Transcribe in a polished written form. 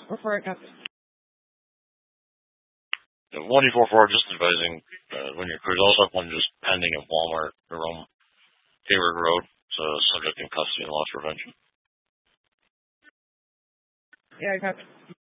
Report, Captain. 1D44, just advising when your crews also have one just pending at Walmart around Hayward Road. So subject in custody and loss prevention. Yeah, Captain.